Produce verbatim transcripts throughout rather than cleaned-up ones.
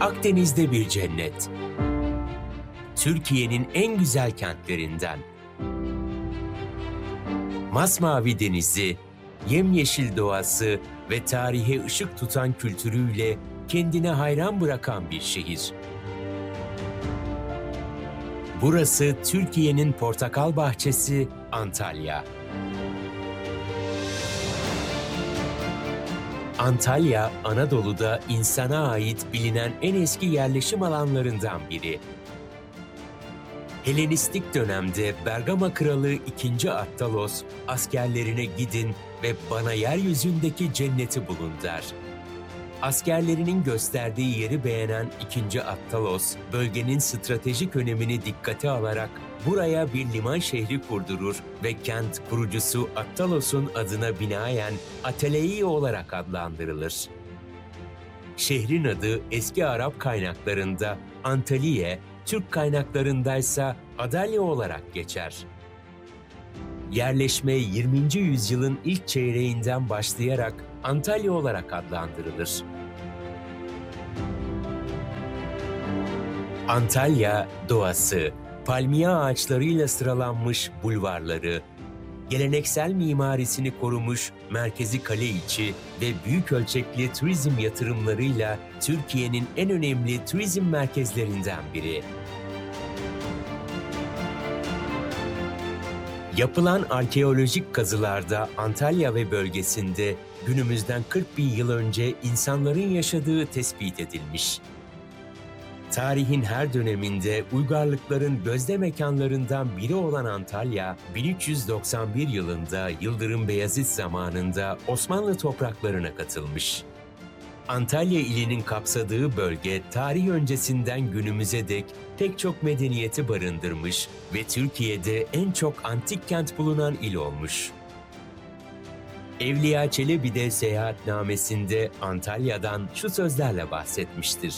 Akdeniz'de bir cennet. Türkiye'nin en güzel kentlerinden. Masmavi denizi, yemyeşil doğası ve tarihe ışık tutan kültürüyle kendine hayran bırakan bir şehir. Burası Türkiye'nin portakal bahçesi Antalya. Antalya, Anadolu'da insana ait bilinen en eski yerleşim alanlarından biri. Helenistik dönemde Bergama Kralı ikinci. Attalos, askerlerine gidin ve bana yeryüzündeki cenneti bulun der. Askerlerinin gösterdiği yeri beğenen ikinci. Attalos, bölgenin stratejik önemini dikkate alarak buraya bir liman şehri kurdurur ve kent kurucusu Attalos'un adına binaen Atelei olarak adlandırılır. Şehrin adı eski Arap kaynaklarında Antaliye, Türk kaynaklarındaysa Adalya olarak geçer. Yerleşme yirminci yüzyılın ilk çeyreğinden başlayarak Antalya olarak adlandırılır. Antalya, doğası, palmiye ağaçlarıyla sıralanmış bulvarları, geleneksel mimarisini korumuş merkezi kale içi ve büyük ölçekli turizm yatırımlarıyla Türkiye'nin en önemli turizm merkezlerinden biri. Yapılan arkeolojik kazılarda Antalya ve bölgesinde günümüzden kırk bin yıl önce insanların yaşadığı tespit edilmiş. Tarihin her döneminde uygarlıkların gözde mekanlarından biri olan Antalya, bin üç yüz doksan bir yılında Yıldırım Beyazıt zamanında Osmanlı topraklarına katılmış. Antalya ilinin kapsadığı bölge, tarih öncesinden günümüze dek pek çok medeniyeti barındırmış ve Türkiye'de en çok antik kent bulunan il olmuş. Evliya Çelebi de seyahatnamesinde Antalya'dan şu sözlerle bahsetmiştir.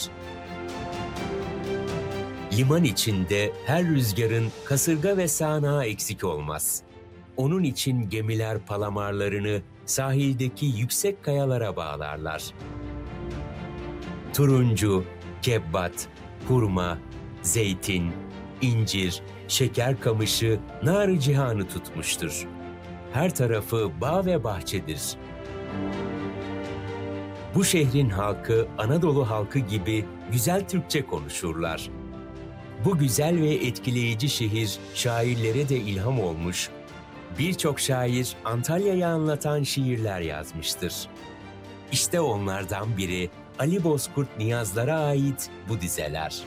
Liman içinde her rüzgarın kasırga ve sağanağı eksik olmaz. Onun için gemiler palamarlarını sahildeki yüksek kayalara bağlarlar. Turuncu, kebbat, hurma, zeytin, incir, şeker kamışı nar-ı cihanı tutmuştur. Her tarafı bağ ve bahçedir. Bu şehrin halkı Anadolu halkı gibi güzel Türkçe konuşurlar. Bu güzel ve etkileyici şehir şairlere de ilham olmuş, birçok şair Antalya'yı anlatan şiirler yazmıştır. İşte onlardan biri Ali Bozkurt Niyazlar'a ait bu dizeler.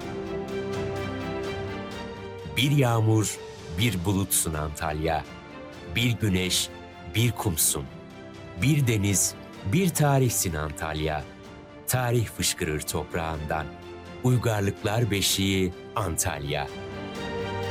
Bir yağmur, bir bulutsun Antalya, bir güneş, bir kumsun, bir deniz, bir tarihsin Antalya, tarih fışkırır toprağından, uygarlıklar beşiği Antalya.